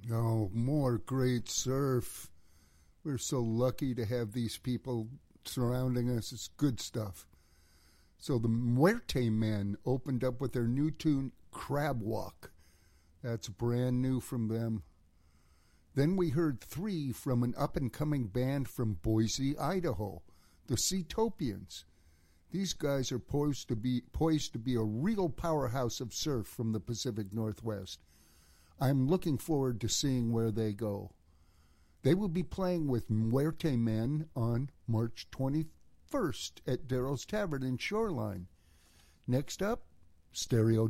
Oh, more great surf. We're so lucky to have these people surrounding us. It's good stuff. So the Muerte Men opened up with their new tune, Crab Walk. That's brand new from them. Then we heard three from an up-and-coming band from Boise, Idaho, the Seatopians. These guys are poised to be a real powerhouse of surf from the Pacific Northwest. I'm looking forward to seeing where they go. They will be playing with Muerte Men on March 21st at Darrow's Tavern in Shoreline. Next up, Stereo